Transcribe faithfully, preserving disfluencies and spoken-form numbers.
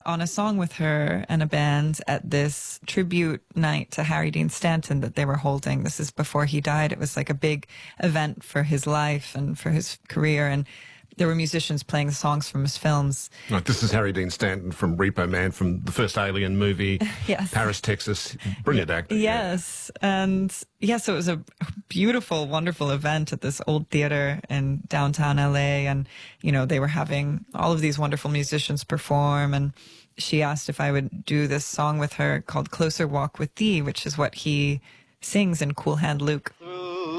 on a song with her and a band at this tribute night to Harry Dean Stanton that they were holding. This is before he died. It was like a big event for his life and for his career. And there were musicians playing songs from his films. Right, this is Harry Dean Stanton from Repo Man, from the first Alien movie. Yes. Paris, Texas. Brilliant actor. Yes. Yeah. And yeah, so it was a beautiful, wonderful event at this old theater in downtown L A. And, you know, they were having all of these wonderful musicians perform. And she asked if I would do this song with her called Closer Walk with Thee, which is what he sings in Cool Hand Luke.